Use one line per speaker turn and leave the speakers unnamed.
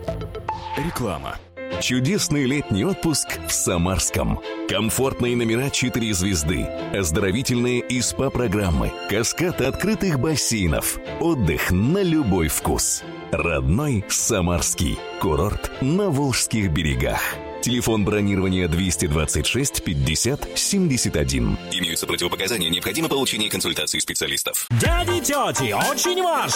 Реклама. Чудесный летний отпуск в Самарском. Комфортные номера 4 звезды, оздоровительные и СПА-программы, каскад открытых бассейнов, отдых на любой вкус. Родной Самарский. Курорт на Волжских берегах. Телефон бронирования 226 50 71. Имеются противопоказания, необходимо получение консультации специалистов.
Дяди, тети, очень важно!